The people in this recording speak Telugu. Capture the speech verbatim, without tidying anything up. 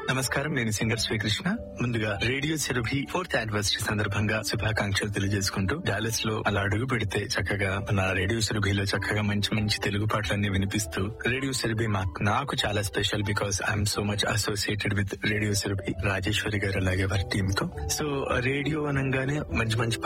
నమస్కారం, నేను సింగర్ శ్రీకృష్ణ. ముందుగా రేడియో సెరభి ఫోర్త్ యానివర్సరీ సందర్భంగా శుభాకాంక్షలు తెలియజేసుకుంటూ, డాలస్ లో అలా అడుగు పెడితే చక్కగా మన రేడియో సెరభిలో చక్కగా మంచి మంచి తెలుగు పాటలన్నీ వినిపిస్తూ, రేడియో సెరభి మాకు నాకు చాలా special because I'm so much associated with radio Surabhi, Rajeshwari గారు అలాగే వారి టీమ్ తో. సో రేడియో అనగానే మంచి మంచి